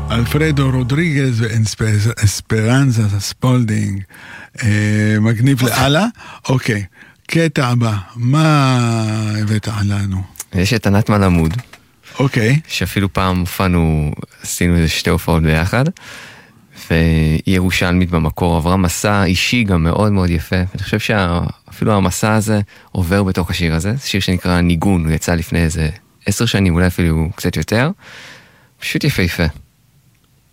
אלפרדו רודריגז ואספרנזה ספולדינג. מגניב לאללה. אוקיי, קטע הבא, מה הבאת עלינו? יש את ענת מלמוד. אוקיי. שאפילו פעם הופענו, עשינו איזה 2 הופעות ביחד, והיא ירושלמית במקור, עברה מסע אישי גם מאוד מאוד יפה, ואני חושב שאפילו המסע הזה עובר בתוך השיר הזה, זה שיר שנקרא ניגון, הוא יצא לפני איזה 10 שנים, אולי אפילו קצת יותר, פשוט יפה יפה.